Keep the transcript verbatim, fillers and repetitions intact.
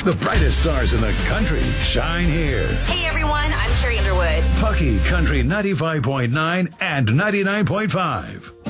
The brightest stars in the country shine here. Hey everyone, I'm Carrie Underwood. Pucky Country ninety-five point nine and ninety-nine point five.